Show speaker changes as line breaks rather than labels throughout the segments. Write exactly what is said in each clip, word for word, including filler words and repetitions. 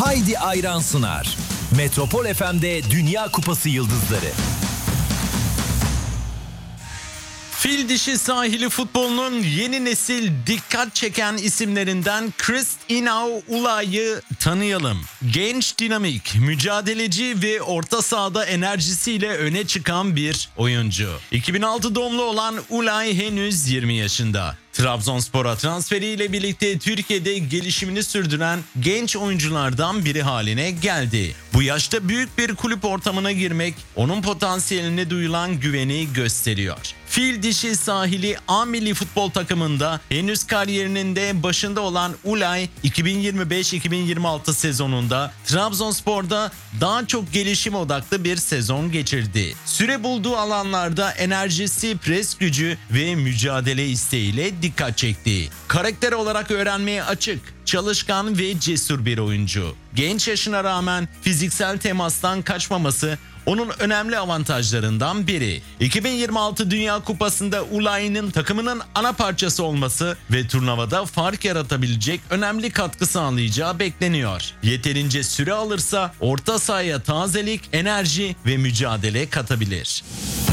Haydi Ayran sunar. Metropol F M'de Dünya Kupası Yıldızları.
Fil dişi sahili futbolunun yeni nesil dikkat çeken isimlerinden Kristina Ulay'ı tanıyalım. Genç, dinamik, mücadeleci ve orta sahada enerjisiyle öne çıkan bir oyuncu. iki bin altı doğumlu olan Ulay henüz yirmi yaşında. Trabzonspor'a transferiyle birlikte Türkiye'de gelişimini sürdüren genç oyunculardan biri haline geldi. Bu yaşta büyük bir kulüp ortamına girmek onun potansiyeline duyulan güveni gösteriyor. Fil dişi sahili A milli futbol takımında henüz kariyerinin de başında olan Ulay iki bin yirmi beş iki bin yirmi altı sezonunda Trabzonspor'da daha çok gelişim odaklı bir sezon geçirdi. Süre bulduğu alanlarda enerjisi, pres gücü ve mücadele isteğiyle dikkat çekti. Karakter olarak öğrenmeye açık, çalışkan ve cesur bir oyuncu. Genç yaşına rağmen fiziksel temastan kaçmaması onun önemli avantajlarından biri. iki bin yirmi altı Dünya Kupası'nda Ulay'ın takımının ana parçası olması ve turnuvada fark yaratabilecek önemli katkı sağlayacağı bekleniyor. Yeterince süre alırsa orta sahaya tazelik, enerji ve mücadele katabilir.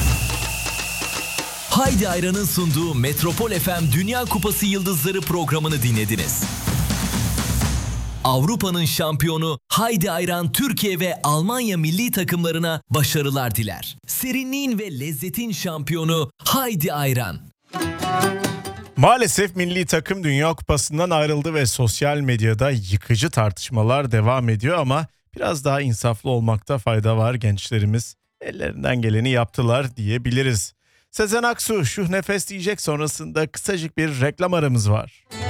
Haydi Ayran'ın sunduğu Metropol F M Dünya Kupası Yıldızları programını dinlediniz. Avrupa'nın şampiyonu Haydi Ayran Türkiye ve Almanya milli takımlarına başarılar diler. Serinliğin ve lezzetin şampiyonu Haydi Ayran.
Maalesef milli takım Dünya Kupası'ndan ayrıldı ve sosyal medyada yıkıcı tartışmalar devam ediyor ama biraz daha insaflı olmakta fayda var. Gençlerimiz ellerinden geleni yaptılar diyebiliriz. Sezen Aksu şu nefes diyecek, sonrasında kısacık bir reklam aramız var.